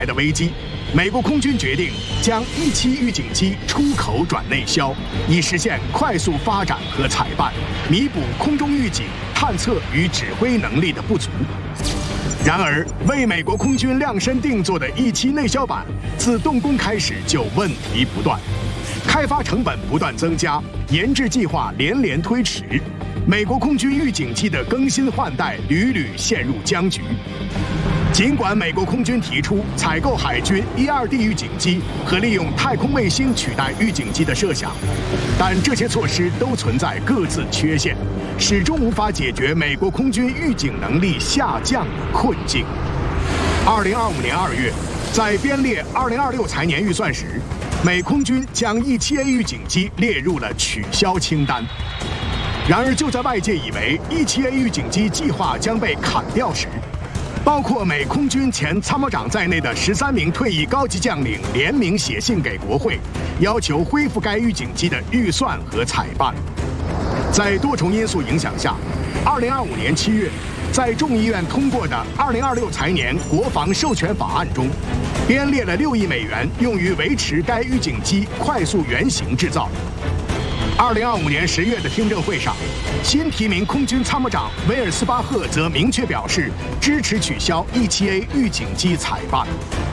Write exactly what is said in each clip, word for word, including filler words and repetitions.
的危机，美国空军决定将E七预警机出口转内销，以实现快速发展和采办，弥补空中预警、探测与指挥能力的不足。然而，为美国空军量身定做的E七内销版，自动工开始就问题不断，开发成本不断增加，研制计划连连推迟，美国空军预警机的更新换代屡屡陷入僵局。尽管美国空军提出采购海军一二 D 预警机和利用太空卫星取代预警机的设想，但这些措施都存在各自缺陷，始终无法解决美国空军预警能力下降的困境。二零二五年二月，在编列二零二六财年预算时，美空军将 E七A 预警机列入了取消清单。然而，就在外界以为 E七A 预警机计划将被砍掉时，包括美空军前参谋长在内的十三名退役高级将领联名写信给国会，要求恢复该预警机的预算和采办。在多重因素影响下，二零二五年七月，在众议院通过的二零二六财年国防授权法案中，编列了六亿美元用于维持该预警机快速原型制造。二零二五年十月的听证会上，新提名空军参谋长威尔斯巴赫则明确表示支持取消 E七A 预警机采办。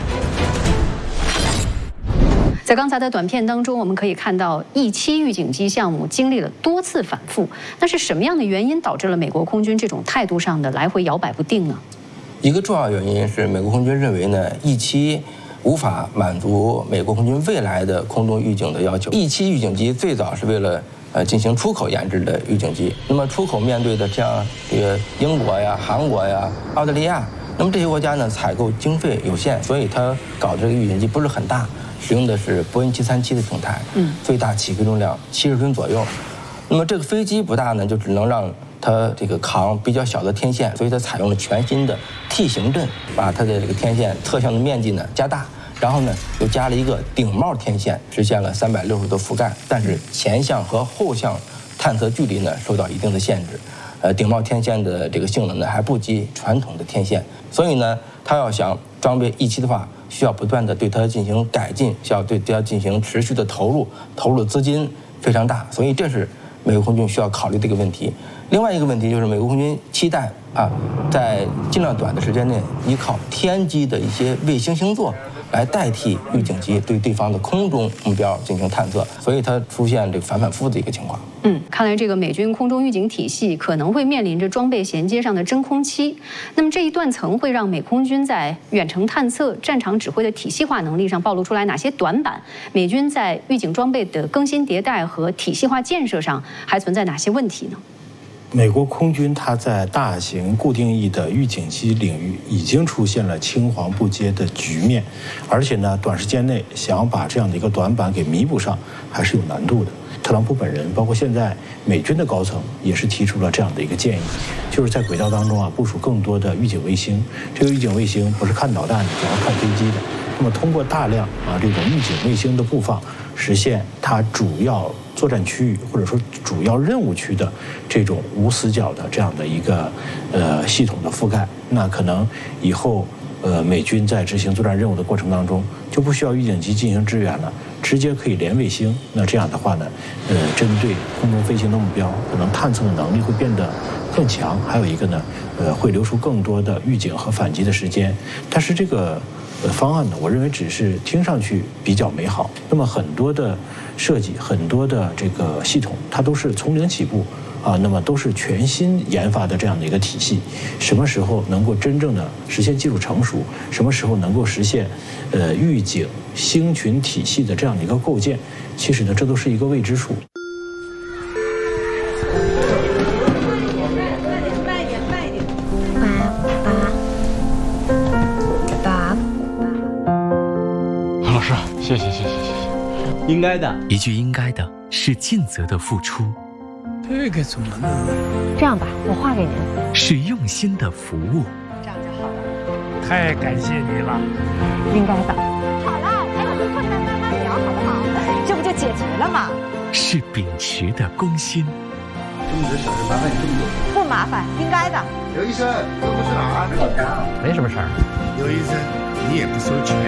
在刚才的短片当中，我们可以看到 E七预警机项目经历了多次反复。那是什么样的原因导致了美国空军这种态度上的来回摇摆不定呢？ 一个重要原因是美国空军认为呢 ，E七无法满足美国空军未来的空中预警的要求。E七预警机最早是为了呃进行出口研制的预警机，那么出口面对的像这个英国呀、韩国呀、澳大利亚，那么这些国家呢采购经费有限，所以它搞这个预警机不是很大，使用的是波音七三七的平台，嗯，最大起飞重量七十吨左右。那么这个飞机不大呢，就只能让它这个扛比较小的天线，所以它采用了全新的 T 型阵，把它的这个天线侧向的面积呢加大，然后呢又加了一个顶帽天线，实现了三百六十度覆盖。但是前向和后向探测距离呢受到一定的限制，呃，顶帽天线的这个性能呢还不及传统的天线，所以呢，它要想装备 E七的话，需要不断的对它进行改进，需要对它进行持续的投入，投入的资金非常大，所以这是美国空军需要考虑的一个问题。另外一个问题就是美国空军期待啊，在尽量短的时间内，依靠天基的一些卫星星座来代替预警机对对方的空中目标进行探测，所以它出现这个反反复复的一个情况。 嗯，看来这个美军空中预警体系可能会面临着装备衔接上的真空期。那么这一断层会让美空军在远程探测、战场指挥的体系化能力上暴露出来哪些短板？美军在预警装备的更新迭代和体系化建设上还存在哪些问题呢？ 美国空军它在大型固定翼的预警机领域已经出现了青黄不接的局面，而且呢，短时间内想把这样的一个短板给弥补上，还是有难度的。特朗普本人，包括现在美军的高层，也是提出了这样的一个建议，就是在轨道当中啊部署更多的预警卫星。这个预警卫星不是看导弹的，主要看飞机的。那么通过大量啊这种预警卫星的布放，实现它主要作战区域或者说主要任务区的这种无死角的这样的一个呃系统的覆盖。那可能以后呃美军在执行作战任务的过程当中，就不需要预警机进行支援了，直接可以连卫星。那这样的话呢，呃，针对空中飞行的目标，可能探测的能力会变得更强。还有一个呢，呃，会留出更多的预警和反击的时间。但是这个呃方案呢，我认为只是听上去比较美好。那么很多的设计，很多的这个系统，它都是从零起步啊，那么都是全新研发的这样的一个体系。什么时候能够真正的实现技术成熟？什么时候能够实现呃预警星群体系的这样的一个构建？其实呢，这都是一个未知数。 慢一点，慢一点。 老师，谢谢谢谢谢谢。 应该的， 一句应该的是尽责的付出， 这个怎么弄？ 这样吧，我画给您。 是用心的服务。 这样就好了。 太感谢你了。 应该的。好了，还有个困难慢慢聊，好不好？这不就解决了吗？ 是秉持的公心。 这么多小事麻烦你这么多。 不麻烦，应该的。 刘医生，这不是哪儿？ 没什么事儿。 刘医生。 你也不搜全。